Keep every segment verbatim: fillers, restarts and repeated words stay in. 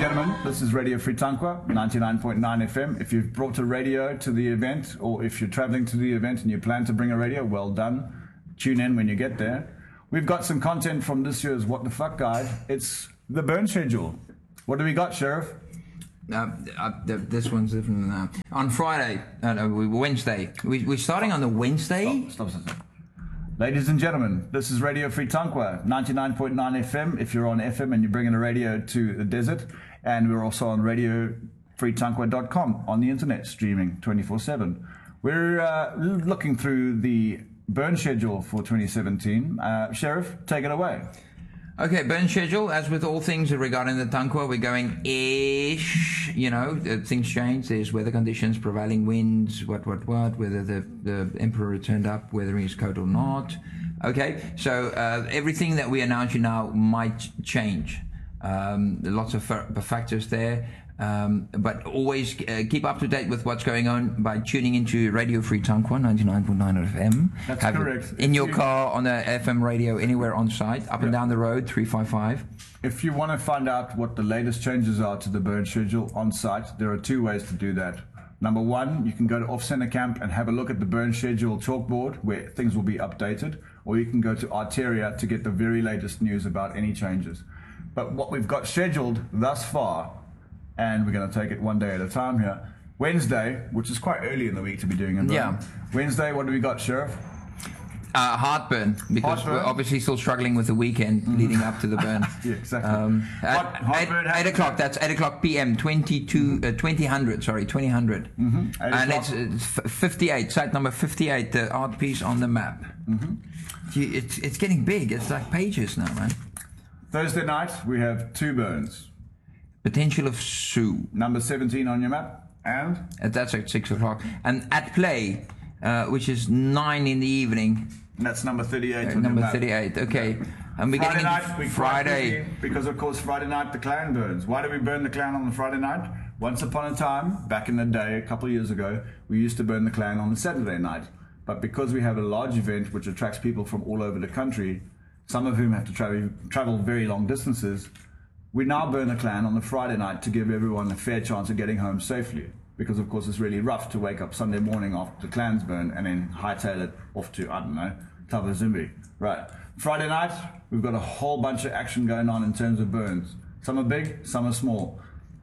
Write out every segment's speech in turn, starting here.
gentlemen, this is Radio Free Tankwa, ninety-nine point nine F M. If you've brought a radio to the event, or if you're traveling to the event and you plan to bring a radio, well done. Tune in when you get there. We've got some content from this year's What the Fuck Guide. It's the burn schedule. What do we got, Sheriff? Uh, uh, this one's different than that. On Friday, uh, no, Wednesday. We, we're starting on the Wednesday. Stop, stop, stop. Ladies and gentlemen, this is Radio Free Tankwa, ninety-nine point nine F M. If you're on F M and you're bringing a radio to the desert, and we're also on radio free tankwa dot com on the internet, streaming twenty-four seven. We're uh, looking through the burn schedule for twenty seventeen. Uh, Sheriff, take it away. Okay, burn schedule. As with all things regarding the Tankwa, we're going ish. You know, uh, things change. There's weather conditions, prevailing winds, what, what, what. Whether the the emperor turned up, whether he's code or not. Okay, so uh, everything that we announce you now might change. Um, lots of factors there. Um, but always uh, keep up to date with what's going on by tuning into Radio Free Tankwa, ninety-nine point nine F M. That's Have correct. In if your you, car, on the F M radio, anywhere on site, up yeah. and down the road, three five five. If you want to find out what the latest changes are to the burn schedule on site, there are two ways to do that. Number one, you can go to Off Center Camp and have a look at the burn schedule chalkboard where things will be updated, or you can go to Arteria to get the very latest news about any changes. But what we've got scheduled thus far, and we're going to take it one day at a time here. Wednesday, which is quite early in the week to be doing a burn. Yeah. Wednesday, what do we got, Sheriff? Uh, heartburn, because heartburn. We're obviously still struggling with the weekend mm. leading up to the burn. Yeah, exactly. Um, Heart, at, eight, eight o'clock. That's eight o'clock p m. Twenty-two, uh, twenty hundred. Sorry, twenty hundred. Mm-hmm. And it's, it's fifty-eight. Site number fifty-eight. The art piece on the map. Mm-hmm. It's it's getting big. It's like pages now, man. Thursday night we have two burns. Potential of Sioux. Number seventeen on your map, and and that's at six o'clock. And at play, uh, which is nine in the evening. And that's number thirty-eight. Uh, on number your map. thirty-eight. Okay. Yeah. And we're Friday getting night, we Friday because of course Friday night the clan burns. Why do we burn the clan on the Friday night? Once upon a time, back in the day, a couple of years ago, we used to burn the clan on the Saturday night. But because we have a large event which attracts people from all over the country, some of whom have to travel travel very long distances, we now burn the clan on the Friday night to give everyone a fair chance of getting home safely. Because of course it's really rough to wake up Sunday morning after the clan's burn and then hightail it off to, I don't know, Tavazimbi. Right. Friday night, we've got a whole bunch of action going on in terms of burns. Some are big, some are small.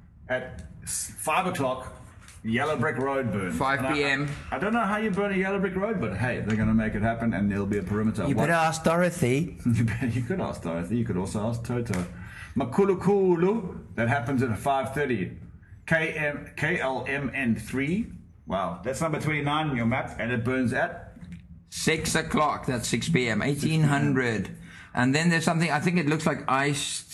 At five o'clock, Yellow Brick Road burn. five p m I, I don't know how you burn a Yellow Brick Road, but hey, they're going to make it happen and there'll be a perimeter. You better ask Dorothy. you, better, you could ask Dorothy. You could also ask Toto. Makulukulu, that happens at five thirty. K L M N three. Wow, that's number twenty-nine on your map, and it burns at six o'clock. That's six p m eighteen hundred. And then there's something, I think it looks like I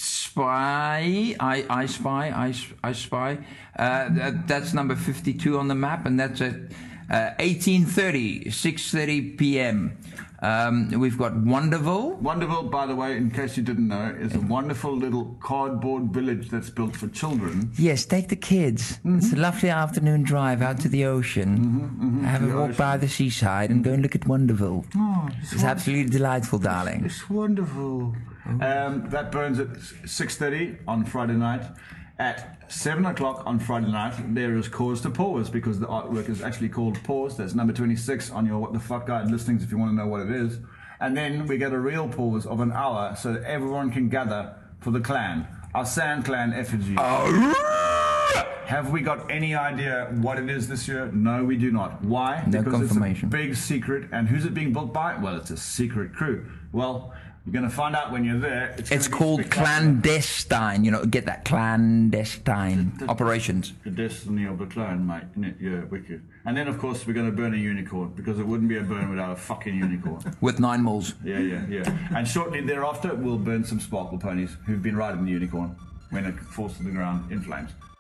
Spy. I, I Spy. I, I Spy. Uh, that, that's number fifty-two on the map, and that's at uh, eighteen thirty, six thirty p m Um, we've got Wonderville. Wonderville, by the way, in case you didn't know, is a wonderful little cardboard village that's built for children. Yes, take the kids. Mm-hmm. It's a lovely afternoon drive out to the ocean. Mm-hmm, mm-hmm. Have a walk ocean. by the seaside and go and look at Wonderville. Oh, it's, it's absolutely delightful, darling. It's wonderful. Oh. Um, that burns at six thirty on Friday night. At seven o'clock on Friday night, there is cause to pause because the artwork is actually called Pause. That's number twenty-six on your What the Fuck Guide listings if you want to know what it is. And then we get a real pause of an hour so that everyone can gather for the clan. Our Sand Clan effigy. Oh. Have we got any idea what it is this year? No, we do not. Why? No because confirmation. It's a big secret. And who's it being built by? Well, it's a secret crew. Well, you're going to find out when you're there. It's, it's called clandestine. You know, get that clandestine the, the, operations. The destiny of the clan, mate. Isn't it? Yeah, wicked. And then, of course, we're going to burn a unicorn because it wouldn't be a burn without a fucking unicorn. With nine moles. Yeah, yeah, yeah. And shortly thereafter, we'll burn some sparkle ponies who've been riding the unicorn when it falls to the ground in flames.